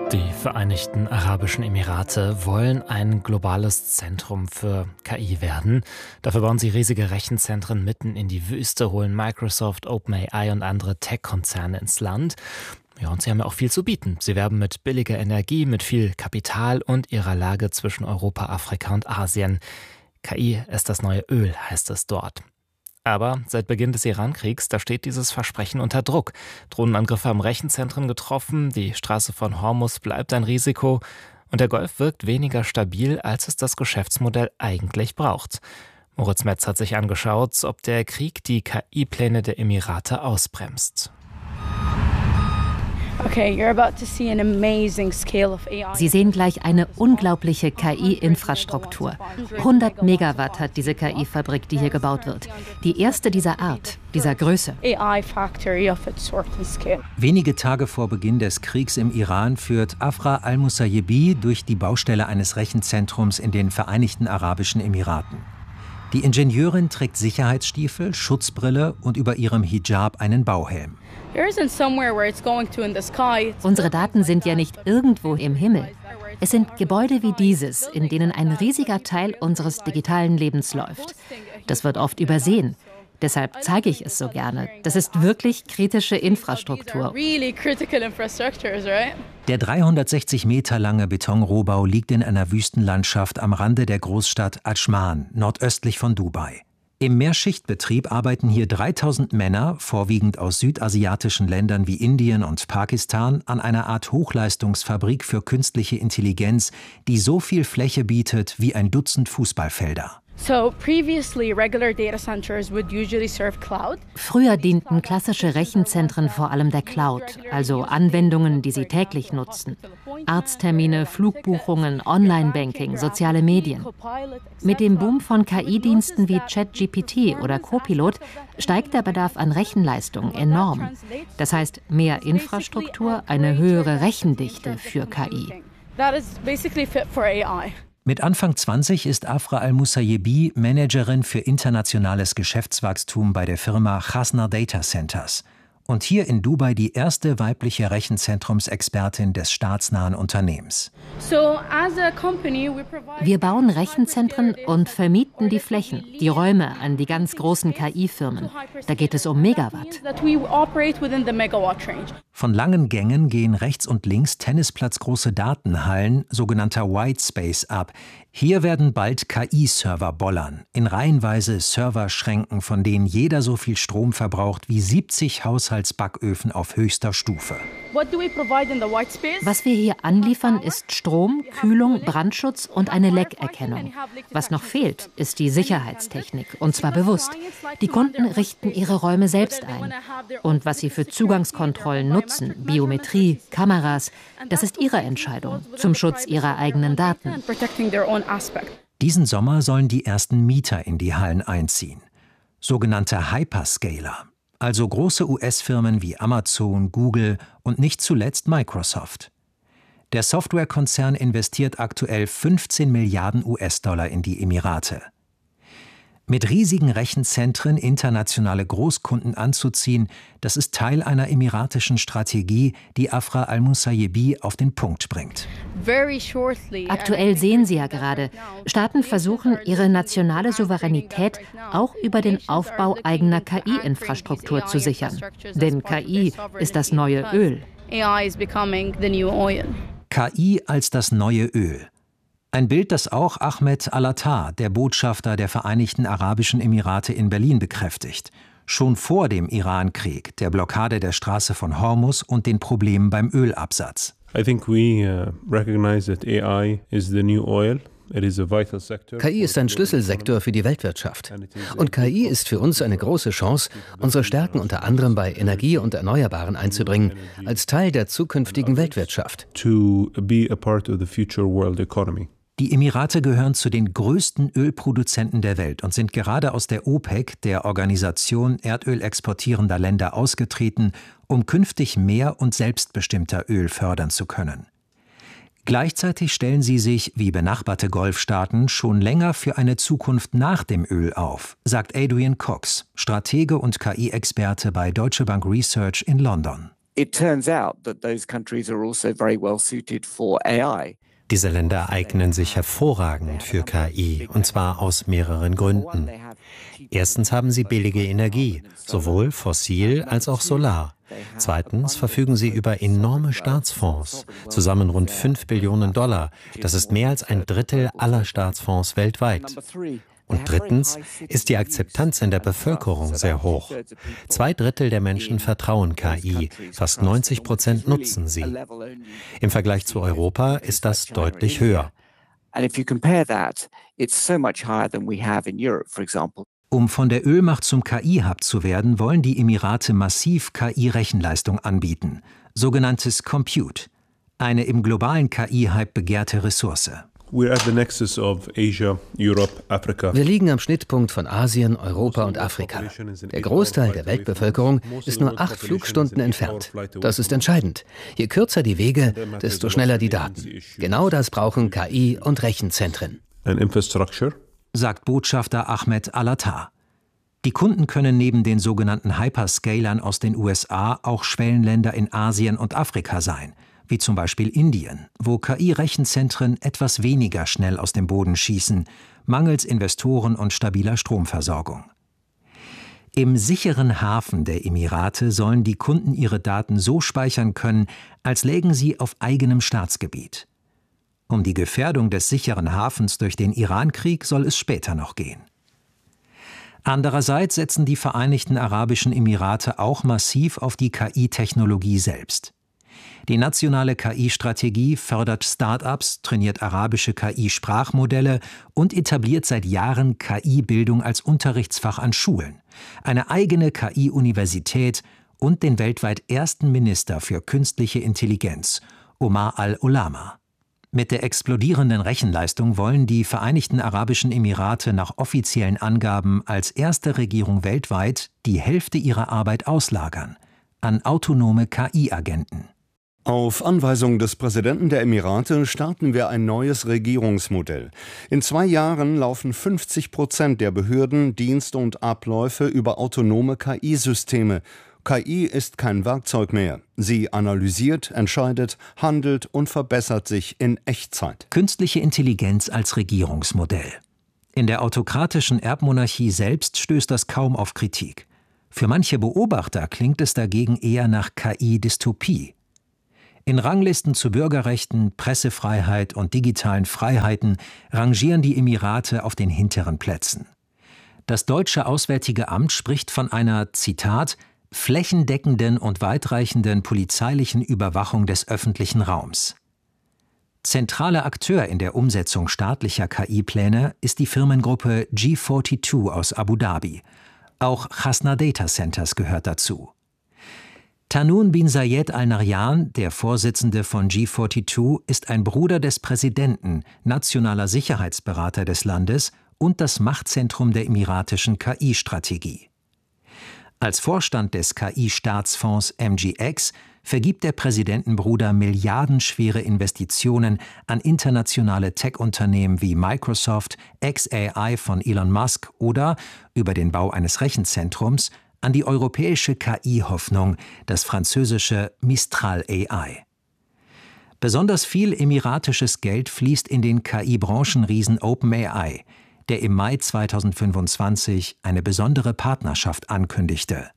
Die Vereinigten Arabischen Emirate wollen ein globales Zentrum für KI werden. Dafür bauen sie riesige Rechenzentren mitten in die Wüste, holen Microsoft, OpenAI und andere Tech-Konzerne ins Land. Ja, und sie haben ja auch viel zu bieten. Sie werben mit billiger Energie, mit viel Kapital und ihrer Lage zwischen Europa, Afrika und Asien. KI ist das neue Öl, heißt es dort. Aber seit Beginn des Iran-Kriegs, da steht dieses Versprechen unter Druck. Drohnenangriffe haben Rechenzentren getroffen, die Straße von Hormuz bleibt ein Risiko und der Golf wirkt weniger stabil, als es das Geschäftsmodell eigentlich braucht. Moritz Metz hat sich angeschaut, ob der Krieg die KI-Pläne der Emirate ausbremst. Sie sehen gleich eine unglaubliche KI-Infrastruktur. 100 Megawatt hat diese KI-Fabrik, die hier gebaut wird. Die erste dieser Art, dieser Größe. Wenige Tage vor Beginn des Kriegs im Iran führt Afra al-Musayebi durch die Baustelle eines Rechenzentrums in den Vereinigten Arabischen Emiraten. Die Ingenieurin trägt Sicherheitsstiefel, Schutzbrille und über ihrem Hijab einen Bauhelm. Unsere Daten sind ja nicht irgendwo im Himmel. Es sind Gebäude wie dieses, in denen ein riesiger Teil unseres digitalen Lebens läuft. Das wird oft übersehen. Deshalb zeige ich es so gerne. Das ist wirklich kritische Infrastruktur. Der 360 Meter lange Betonrohbau liegt in einer Wüstenlandschaft am Rande der Großstadt Ajman, nordöstlich von Dubai. Im Mehrschichtbetrieb arbeiten hier 3000 Männer, vorwiegend aus südasiatischen Ländern wie Indien und Pakistan, an einer Art Hochleistungsfabrik für künstliche Intelligenz, die so viel Fläche bietet wie ein Dutzend Fußballfelder. Früher dienten klassische Rechenzentren vor allem der Cloud, also Anwendungen, die sie täglich nutzen. Arzttermine, Flugbuchungen, Online-Banking, soziale Medien. Mit dem Boom von KI-Diensten wie ChatGPT oder Copilot steigt der Bedarf an Rechenleistung enorm. Das heißt, mehr Infrastruktur, eine höhere Rechendichte für KI. Mit Anfang 20 ist Afra al-Musayebi Managerin für internationales Geschäftswachstum bei der Firma Chasna Data Centers und hier in Dubai die erste weibliche Rechenzentrumsexpertin des staatsnahen Unternehmens. Wir bauen Rechenzentren und vermieten die Flächen, die Räume an die ganz großen KI-Firmen. Da geht es um Megawatt. Von langen Gängen gehen rechts und links tennisplatzgroße Datenhallen, sogenannter White Space, ab. Hier werden bald KI-Server bollern, in reihenweise Serverschränken, von denen jeder so viel Strom verbraucht wie 70 Haushaltsbacköfen auf höchster Stufe. Was wir hier anliefern, ist Strom, Kühlung, Brandschutz und eine Leckerkennung. Was noch fehlt, ist die Sicherheitstechnik, und zwar bewusst. Die Kunden richten ihre Räume selbst ein. Und was sie für Zugangskontrollen nutzen, Biometrie, Kameras, das ist ihre Entscheidung zum Schutz ihrer eigenen Daten. Diesen Sommer sollen die ersten Mieter in die Hallen einziehen. Sogenannte Hyperscaler, also große US-Firmen wie Amazon, Google und nicht zuletzt Microsoft. Der Softwarekonzern investiert aktuell 15 Milliarden US-Dollar in die Emirate. Mit riesigen Rechenzentren internationale Großkunden anzuziehen, das ist Teil einer emiratischen Strategie, die Afra al-Musayebi auf den Punkt bringt. Aktuell sehen Sie ja gerade, Staaten versuchen, ihre nationale Souveränität auch über den Aufbau eigener KI-Infrastruktur zu sichern. Denn KI ist das neue Öl. KI als das neue Öl. Ein Bild, das auch Ahmed Al-Attar, der Botschafter der Vereinigten Arabischen Emirate in Berlin, bekräftigt. Schon vor dem Iran-Krieg, der Blockade der Straße von Hormuz und den Problemen beim Ölabsatz. I think we recognize that AI is the new oil. KI ist ein Schlüsselsektor für die Weltwirtschaft. Und KI ist für uns eine große Chance, unsere Stärken unter anderem bei Energie und Erneuerbaren einzubringen, als Teil der zukünftigen Weltwirtschaft. Die Emirate gehören zu den größten Ölproduzenten der Welt und sind gerade aus der OPEC, der Organisation Erdöl exportierender Länder, ausgetreten, um künftig mehr und selbstbestimmter Öl fördern zu können. Gleichzeitig stellen sie sich, wie benachbarte Golfstaaten, schon länger für eine Zukunft nach dem Öl auf, sagt Adrian Cox, Stratege und KI-Experte bei Deutsche Bank Research in London. it turns out that those countries are also very well suited for AI. Diese Länder eignen sich hervorragend für KI, und zwar aus mehreren Gründen. Erstens haben sie billige Energie, sowohl fossil als auch solar. Zweitens verfügen sie über enorme Staatsfonds, zusammen rund $5 Billionen. Das ist mehr als ein Drittel aller Staatsfonds weltweit. Und drittens ist die Akzeptanz in der Bevölkerung sehr hoch. 2/3 der Menschen vertrauen KI, fast 90% nutzen sie. Im Vergleich zu Europa ist das deutlich höher. Um von der Ölmacht zum KI-Hub zu werden, wollen die Emirate massiv KI-Rechenleistung anbieten, sogenanntes Compute, eine im globalen KI-Hype begehrte Ressource. We're at the nexus of Asia, Europe, Africa. Wir liegen am Schnittpunkt von Asien, Europa und Afrika. Der Großteil der Weltbevölkerung ist nur 8 Flugstunden entfernt. Das ist entscheidend. Je kürzer die Wege, desto schneller die Daten. Genau das brauchen KI und Rechenzentren. Sagt Botschafter Ahmed Al-Attar. Die Kunden können neben den sogenannten Hyperscalern aus den USA auch Schwellenländer in Asien und Afrika sein, wie zum Beispiel Indien, wo KI-Rechenzentren etwas weniger schnell aus dem Boden schießen, mangels Investoren und stabiler Stromversorgung. Im sicheren Hafen der Emirate sollen die Kunden ihre Daten so speichern können, als lägen sie auf eigenem Staatsgebiet. Um die Gefährdung des sicheren Hafens durch den Irankrieg soll es später noch gehen. Andererseits setzen die Vereinigten Arabischen Emirate auch massiv auf die KI-Technologie selbst. Die nationale KI-Strategie fördert Start-ups, trainiert arabische KI-Sprachmodelle und etabliert seit Jahren KI-Bildung als Unterrichtsfach an Schulen, eine eigene KI-Universität und den weltweit ersten Minister für künstliche Intelligenz, Omar Al-Olama. Mit der explodierenden Rechenleistung wollen die Vereinigten Arabischen Emirate nach offiziellen Angaben als erste Regierung weltweit die Hälfte ihrer Arbeit auslagern an autonome KI-Agenten. Auf Anweisung des Präsidenten der Emirate starten wir ein neues Regierungsmodell. In 2 Jahren laufen 50% der Behörden, Dienste und Abläufe über autonome KI-Systeme. KI ist kein Werkzeug mehr. Sie analysiert, entscheidet, handelt und verbessert sich in Echtzeit. Künstliche Intelligenz als Regierungsmodell. In der autokratischen Erbmonarchie selbst stößt das kaum auf Kritik. Für manche Beobachter klingt es dagegen eher nach KI-Dystopie. In Ranglisten zu Bürgerrechten, Pressefreiheit und digitalen Freiheiten rangieren die Emirate auf den hinteren Plätzen. Das deutsche Auswärtige Amt spricht von einer, Zitat, flächendeckenden und weitreichenden polizeilichen Überwachung des öffentlichen Raums. Zentraler Akteur in der Umsetzung staatlicher KI-Pläne ist die Firmengruppe G42 aus Abu Dhabi. Auch Chasna Data Centers gehört dazu. Tahnoon bin Zayed Al-Nahyan, der Vorsitzende von G42, ist ein Bruder des Präsidenten, nationaler Sicherheitsberater des Landes und das Machtzentrum der emiratischen KI-Strategie. Als Vorstand des KI-Staatsfonds MGX vergibt der Präsidentenbruder milliardenschwere Investitionen an internationale Tech-Unternehmen wie Microsoft, xAI von Elon Musk oder, über den Bau eines Rechenzentrums, an die europäische KI-Hoffnung, das französische Mistral AI. Besonders viel emiratisches Geld fließt in den KI-Branchenriesen OpenAI, der im Mai 2025 eine besondere Partnerschaft ankündigte.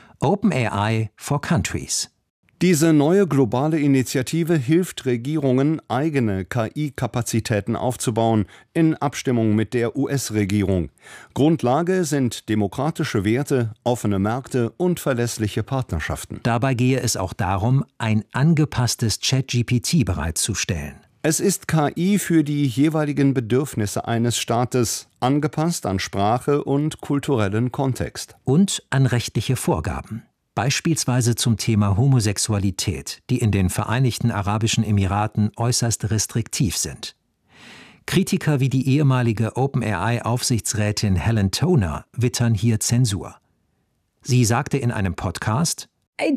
OpenAI for Countries. Diese neue globale Initiative hilft Regierungen, eigene KI-Kapazitäten aufzubauen, in Abstimmung mit der US-Regierung. Grundlage sind demokratische Werte, offene Märkte und verlässliche Partnerschaften. Dabei gehe es auch darum, ein angepasstes ChatGPT bereitzustellen. Es ist KI für die jeweiligen Bedürfnisse eines Staates, angepasst an Sprache und kulturellen Kontext. Und an rechtliche Vorgaben. Beispielsweise zum Thema Homosexualität, die in den Vereinigten Arabischen Emiraten äußerst restriktiv sind. Kritiker wie die ehemalige OpenAI-Aufsichtsrätin Helen Toner wittern hier Zensur. Sie sagte in einem Podcast: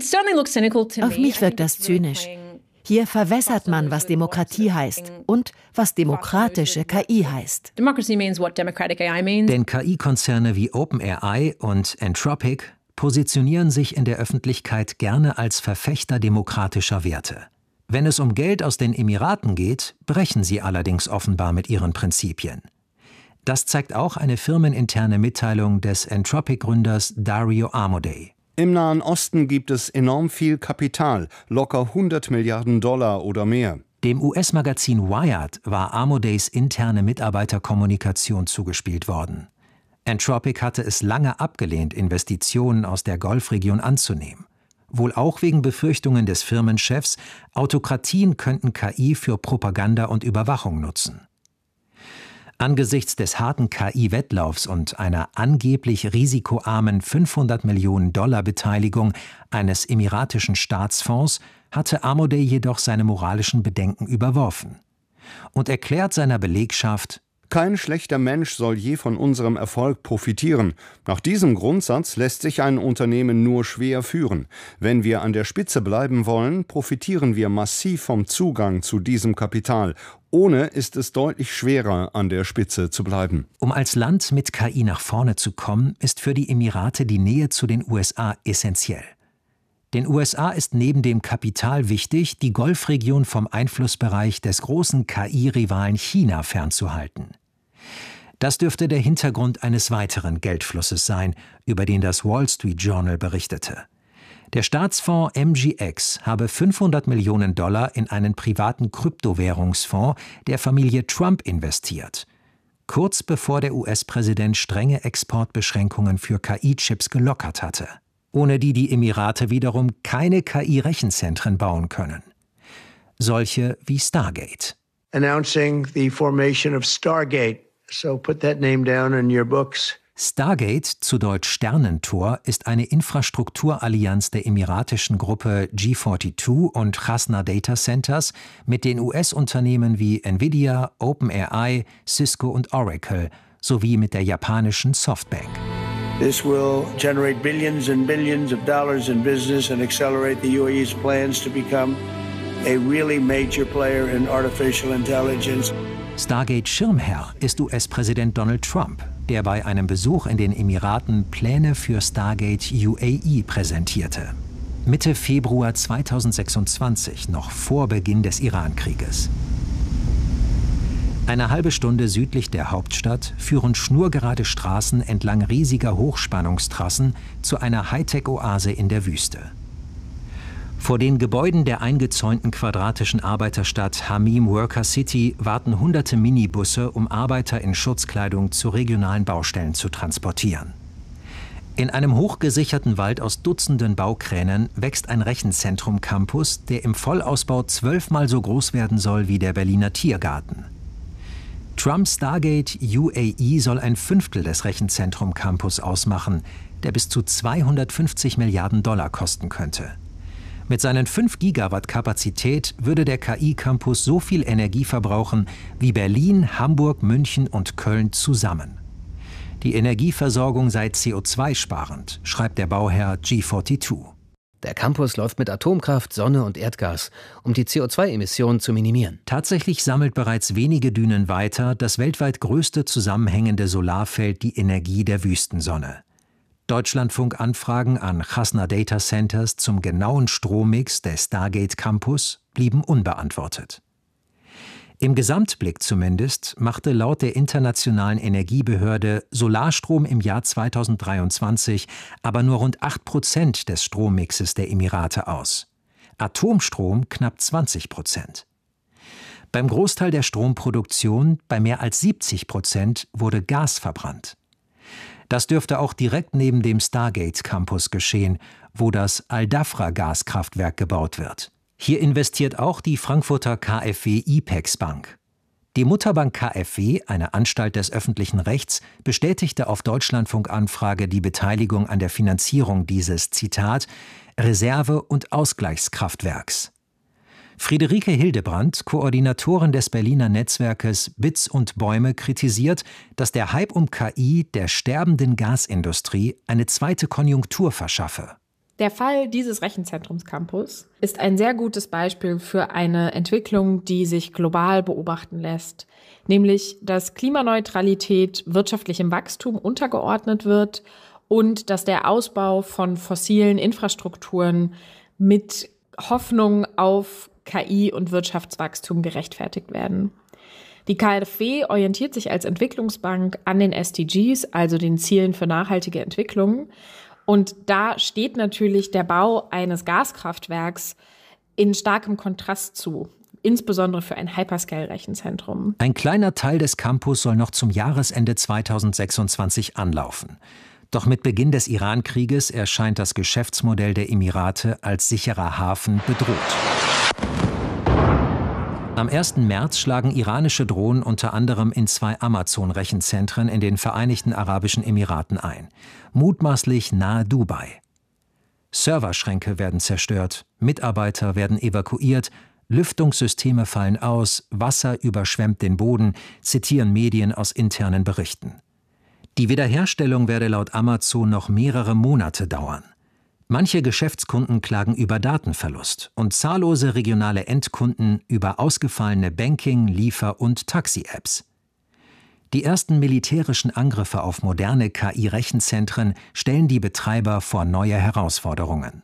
Auf mich wirkt das zynisch. Hier verwässert man, was Demokratie heißt und was demokratische KI heißt. Denn KI-Konzerne wie OpenAI und Anthropic positionieren sich in der Öffentlichkeit gerne als Verfechter demokratischer Werte. Wenn es um Geld aus den Emiraten geht, brechen sie allerdings offenbar mit ihren Prinzipien. Das zeigt auch eine firmeninterne Mitteilung des Anthropic-Gründers Dario Amodei. Im Nahen Osten gibt es enorm viel Kapital, locker 100 Milliarden Dollar oder mehr. Dem US-Magazin Wired war Amodeis interne Mitarbeiterkommunikation zugespielt worden. Anthropic hatte es lange abgelehnt, Investitionen aus der Golfregion anzunehmen. Wohl auch wegen Befürchtungen des Firmenchefs, Autokratien könnten KI für Propaganda und Überwachung nutzen. Angesichts des harten KI-Wettlaufs und einer angeblich risikoarmen 500 Millionen Dollar Beteiligung eines emiratischen Staatsfonds hatte Amodei jedoch seine moralischen Bedenken überworfen und erklärt seiner Belegschaft: Kein schlechter Mensch soll je von unserem Erfolg profitieren. Nach diesem Grundsatz lässt sich ein Unternehmen nur schwer führen. Wenn wir an der Spitze bleiben wollen, profitieren wir massiv vom Zugang zu diesem Kapital. Ohne ist es deutlich schwerer, an der Spitze zu bleiben. Um als Land mit KI nach vorne zu kommen, ist für die Emirate die Nähe zu den USA essentiell. Den USA ist neben dem Kapital wichtig, die Golfregion vom Einflussbereich des großen KI-Rivalen China fernzuhalten. Das dürfte der Hintergrund eines weiteren Geldflusses sein, über den das Wall Street Journal berichtete. Der Staatsfonds MGX habe 500 Millionen Dollar in einen privaten Kryptowährungsfonds der Familie Trump investiert, kurz bevor der US-Präsident strenge Exportbeschränkungen für KI-Chips gelockert hatte, ohne die die Emirate wiederum keine KI-Rechenzentren bauen können. Solche wie Stargate. Announcing the formation of Stargate. So put that name down in your books. Stargate, zu Deutsch Sternentor, ist eine Infrastrukturallianz der emiratischen Gruppe G42 und Chasna Data Centers mit den US-Unternehmen wie Nvidia, OpenAI, Cisco und Oracle sowie mit der japanischen Softbank. This will generate billions and billions of dollars in business and accelerate the UAE's plans to become a really major player in artificial intelligence. Stargate-Schirmherr ist US-Präsident Donald Trump, der bei einem Besuch in den Emiraten Pläne für Stargate UAE präsentierte. Mitte Februar 2026, noch vor Beginn des Iran-Krieges. Eine halbe Stunde südlich der Hauptstadt führen schnurgerade Straßen entlang riesiger Hochspannungstrassen zu einer Hightech-Oase in der Wüste. Vor den Gebäuden der eingezäunten quadratischen Arbeiterstadt Hamim Worker City warten hunderte Minibusse, um Arbeiter in Schutzkleidung zu regionalen Baustellen zu transportieren. In einem hochgesicherten Wald aus Dutzenden Baukränen wächst ein Rechenzentrum-Campus, der im Vollausbau 12-mal so groß werden soll wie der Berliner Tiergarten. Trumps Stargate UAE soll ein Fünftel des Rechenzentrum-Campus ausmachen, der bis zu 250 Milliarden Dollar kosten könnte. Mit seinen 5 Gigawatt Kapazität würde der KI-Campus so viel Energie verbrauchen wie Berlin, Hamburg, München und Köln zusammen. Die Energieversorgung sei CO2-sparend, schreibt der Bauherr G42. Der Campus läuft mit Atomkraft, Sonne und Erdgas, um die CO2-Emissionen zu minimieren. Tatsächlich sammelt bereits wenige Dünen weiter das weltweit größte zusammenhängende Solarfeld die Energie der Wüstensonne. Deutschlandfunk-Anfragen an Chasna Data Centers zum genauen Strommix des Stargate Campus blieben unbeantwortet. Im Gesamtblick zumindest machte laut der Internationalen Energiebehörde Solarstrom im Jahr 2023 aber nur rund 8% des Strommixes der Emirate aus. Atomstrom knapp 20%. Beim Großteil der Stromproduktion, bei mehr als 70%, wurde Gas verbrannt. Das dürfte auch direkt neben dem Stargate Campus geschehen, wo das Al-Dhafra-Gaskraftwerk gebaut wird. Hier investiert auch die Frankfurter KfW IPEX Bank. Die Mutterbank KfW, eine Anstalt des öffentlichen Rechts, bestätigte auf Deutschlandfunk-Anfrage die Beteiligung an der Finanzierung dieses, Zitat, Reserve- und Ausgleichskraftwerks. Friederike Hildebrandt, Koordinatorin des Berliner Netzwerkes Bits und Bäume, kritisiert, dass der Hype um KI der sterbenden Gasindustrie eine zweite Konjunktur verschaffe. Der Fall dieses Rechenzentrumscampus ist ein sehr gutes Beispiel für eine Entwicklung, die sich global beobachten lässt, nämlich dass Klimaneutralität wirtschaftlichem Wachstum untergeordnet wird und dass der Ausbau von fossilen Infrastrukturen mit Hoffnung auf KI und Wirtschaftswachstum gerechtfertigt werden. Die KfW orientiert sich als Entwicklungsbank an den SDGs, also den Zielen für nachhaltige Entwicklung. Und da steht natürlich der Bau eines Gaskraftwerks in starkem Kontrast zu, insbesondere für ein Hyperscale-Rechenzentrum. Ein kleiner Teil des Campus soll noch zum Jahresende 2026 anlaufen. Doch mit Beginn des Iran-Krieges erscheint das Geschäftsmodell der Emirate als sicherer Hafen bedroht. Am 1. März schlagen iranische Drohnen unter anderem in 2 Amazon-Rechenzentren in den Vereinigten Arabischen Emiraten ein, mutmaßlich nahe Dubai. Serverschränke werden zerstört, Mitarbeiter werden evakuiert, Lüftungssysteme fallen aus, Wasser überschwemmt den Boden, zitieren Medien aus internen Berichten. Die Wiederherstellung werde laut Amazon noch mehrere Monate dauern. Manche Geschäftskunden klagen über Datenverlust und zahllose regionale Endkunden über ausgefallene Banking-, Liefer- und Taxi-Apps. Die ersten militärischen Angriffe auf moderne KI-Rechenzentren stellen die Betreiber vor neue Herausforderungen.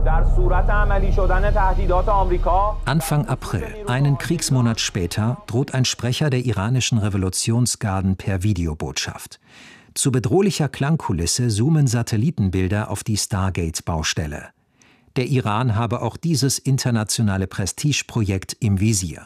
Anfang April, einen Kriegsmonat später, droht ein Sprecher der iranischen Revolutionsgarden per Videobotschaft. Zu bedrohlicher Klangkulisse zoomen Satellitenbilder auf die Stargate-Baustelle. Der Iran habe auch dieses internationale Prestigeprojekt im Visier.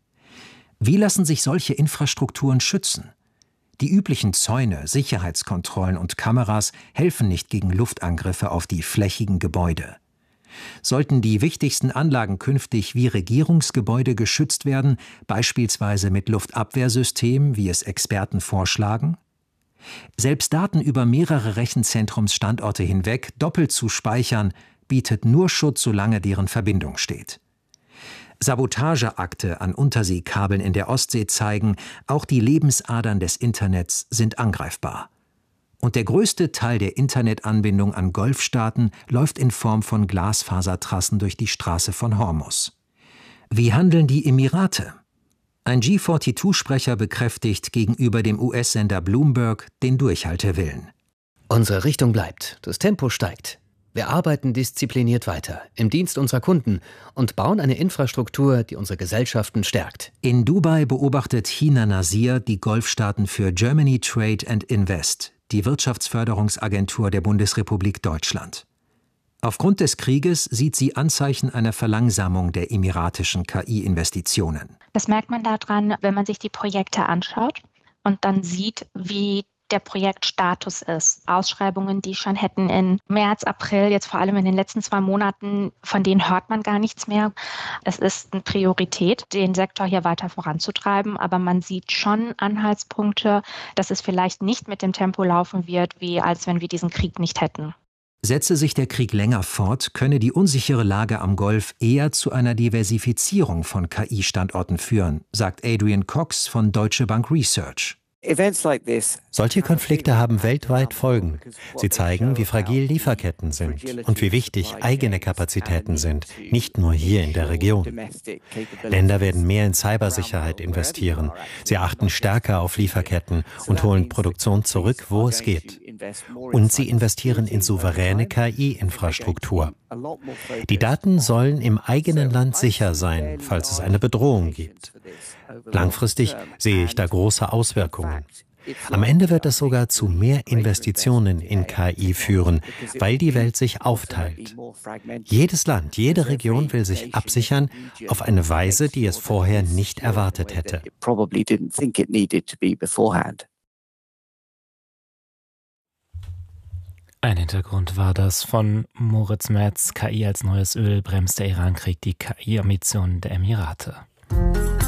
Wie lassen sich solche Infrastrukturen schützen? Die üblichen Zäune, Sicherheitskontrollen und Kameras helfen nicht gegen Luftangriffe auf die flächigen Gebäude. Sollten die wichtigsten Anlagen künftig wie Regierungsgebäude geschützt werden, beispielsweise mit Luftabwehrsystemen, wie es Experten vorschlagen? Selbst Daten über mehrere Rechenzentrumsstandorte hinweg doppelt zu speichern, bietet nur Schutz, solange deren Verbindung steht. Sabotageakte an Unterseekabeln in der Ostsee zeigen, auch die Lebensadern des Internets sind angreifbar. Und der größte Teil der Internetanbindung an Golfstaaten läuft in Form von Glasfasertrassen durch die Straße von Hormuz. Wie handeln die Emirate? Ein G42-Sprecher bekräftigt gegenüber dem US-Sender Bloomberg den Durchhaltewillen. Unsere Richtung bleibt, das Tempo steigt. Wir arbeiten diszipliniert weiter, im Dienst unserer Kunden und bauen eine Infrastruktur, die unsere Gesellschaften stärkt. In Dubai beobachtet Hina Nasir die Golfstaaten für Germany Trade and Invest, die Wirtschaftsförderungsagentur der Bundesrepublik Deutschland. Aufgrund des Krieges sieht sie Anzeichen einer Verlangsamung der emiratischen KI-Investitionen. Das merkt man daran, wenn man sich die Projekte anschaut und dann sieht, wie der Projektstatus ist. Ausschreibungen, die schon hätten in März, April, jetzt vor allem in den letzten 2 Monaten, von denen hört man gar nichts mehr. Es ist eine Priorität, den Sektor hier weiter voranzutreiben, aber man sieht schon Anhaltspunkte, dass es vielleicht nicht mit dem Tempo laufen wird, wie als wenn wir diesen Krieg nicht hätten. Setze sich der Krieg länger fort, könne die unsichere Lage am Golf eher zu einer Diversifizierung von KI-Standorten führen, sagt Adrian Cox von Deutsche Bank Research. Solche Konflikte haben weltweit Folgen. Sie zeigen, wie fragil Lieferketten sind und wie wichtig eigene Kapazitäten sind, nicht nur hier in der Region. Länder werden mehr in Cybersicherheit investieren. Sie achten stärker auf Lieferketten und holen Produktion zurück, wo es geht. Und sie investieren in souveräne KI-Infrastruktur. Die Daten sollen im eigenen Land sicher sein, falls es eine Bedrohung gibt. Langfristig sehe ich da große Auswirkungen. Am Ende wird es sogar zu mehr Investitionen in KI führen, weil die Welt sich aufteilt. Jedes Land, jede Region will sich absichern auf eine Weise, die es vorher nicht erwartet hätte. Ein Hintergrund war das von Moritz Metz. KI als neues Öl bremst der Irankrieg die KI-Ambitionen der Emirate.